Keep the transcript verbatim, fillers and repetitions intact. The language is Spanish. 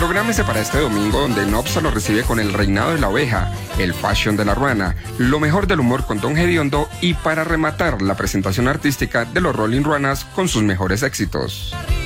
Prográmese para este domingo donde Nopsa lo recibe con El Reinado de la Oveja, El Fashion de la Ruana, lo mejor del humor con Don Gediondo y para rematar la presentación artística de los Rolling Ruanas con sus mejores éxitos.